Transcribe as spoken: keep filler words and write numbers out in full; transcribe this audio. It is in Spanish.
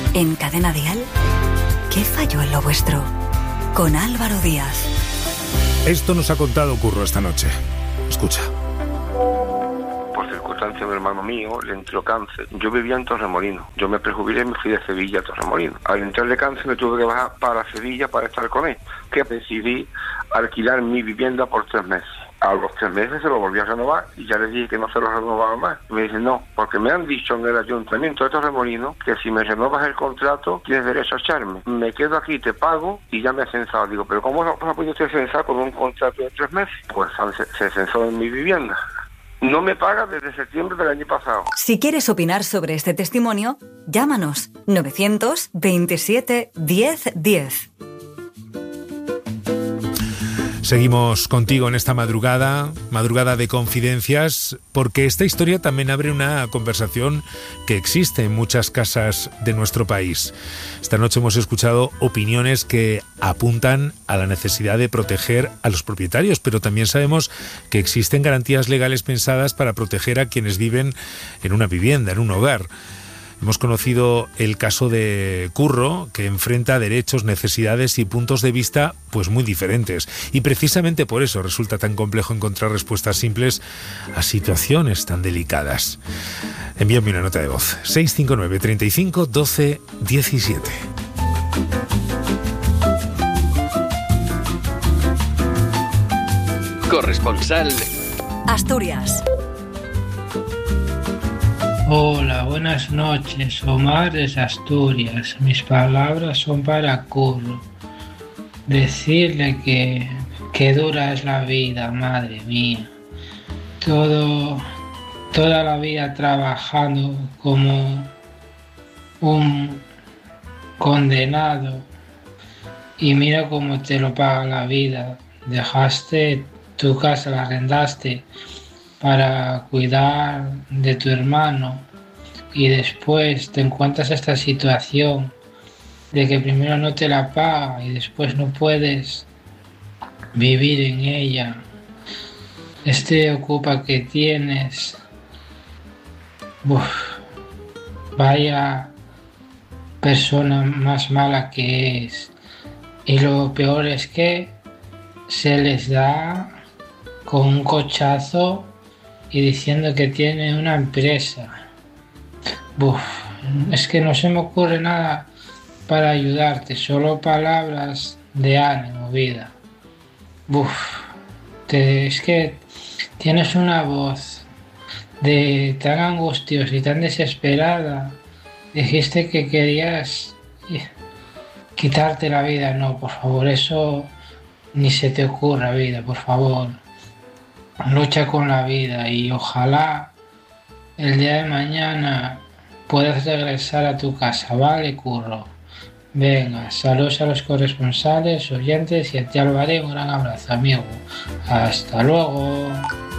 En Cadena Dial, ¿qué falló en lo vuestro? Con Álvaro Díaz. Esto nos ha contado Curro esta noche. Escucha. Por circunstancia, mi hermano mío le entró cáncer. Yo vivía en Torremolinos. Yo me prejubilé y me fui de Sevilla a Torremolinos. Al entrarle cáncer me tuve que bajar para Sevilla para estar con él. Que decidí alquilar mi vivienda por tres meses. A los tres meses se lo volví a renovar y ya le dije que no se lo renovaba más. Me dice, no, porque me han dicho en el ayuntamiento de Torremolinos que si me renovas el contrato tienes derecho a echarme. Me quedo aquí, te pago y ya me he censado. Digo, pero ¿cómo no ha podido usted censar con un contrato de tres meses? Pues se, se censó en mi vivienda. No me paga desde septiembre del año pasado. Si quieres opinar sobre este testimonio, llámanos novecientos veintisiete diez diez. Seguimos contigo en esta madrugada, madrugada de confidencias, porque esta historia también abre una conversación que existe en muchas casas de nuestro país. Esta noche hemos escuchado opiniones que apuntan a la necesidad de proteger a los propietarios, pero también sabemos que existen garantías legales pensadas para proteger a quienes viven en una vivienda, en un hogar. Hemos conocido el caso de Curro, que enfrenta derechos, necesidades y puntos de vista pues muy diferentes. Y precisamente por eso resulta tan complejo encontrar respuestas simples a situaciones tan delicadas. Envíame una nota de voz. seis cinco nueve, treinta y cinco, doce, diecisiete. Corresponsal Asturias. Hola, buenas noches, Omar desde Asturias. Mis palabras son para Curro. Decirle que, que dura es la vida, madre mía. Todo, toda la vida trabajando como un condenado y mira cómo te lo paga la vida. Dejaste tu casa, la arrendaste para cuidar de tu hermano y después te encuentras esta situación de que primero no te la paga y después no puedes vivir en ella. Este ocupa que tienes, uf, vaya persona más mala que es. Y lo peor es que se les da con un cochazo y diciendo que tiene una empresa. Uf, es que no se me ocurre nada para ayudarte, solo palabras de ánimo, vida. Uf, te, es que tienes una voz de tan angustiosa y tan desesperada. Dijiste que querías quitarte la vida. No, por favor, eso ni se te ocurra, vida, por favor. Lucha con la vida y ojalá el día de mañana puedas regresar a tu casa, ¿vale, Curro? Venga, saludos a los corresponsales, oyentes y a ti, Álvaro, un gran abrazo, amigo. Hasta luego.